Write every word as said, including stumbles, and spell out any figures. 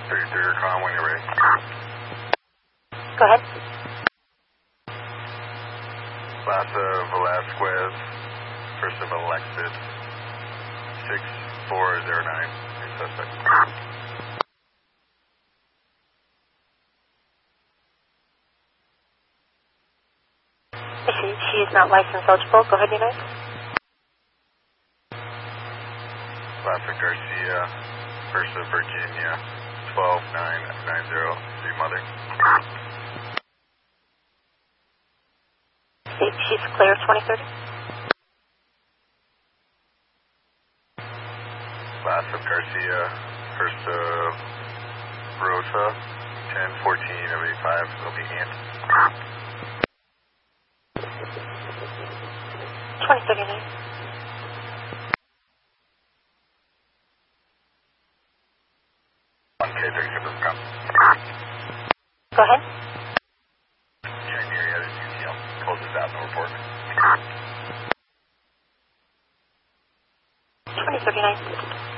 thirty-three, your comm when you're ready. Go ahead. Lassa Velasquez, first of Alexis, six four zero nine, your suspect. She, she is not license eligible. Go ahead, United. Lassa Garcia, first of Virginia, twelve nine nine zero, your mother. See, she's clear, twenty thirty. Lassa Garcia, first of Rosa, ten fourteen of eighty-five, it'll be Ant. twenty thirty-nine. one K thirty-six will come. Go ahead. Check the area, there's U T L. Close this out, no report. twenty thirty-nine.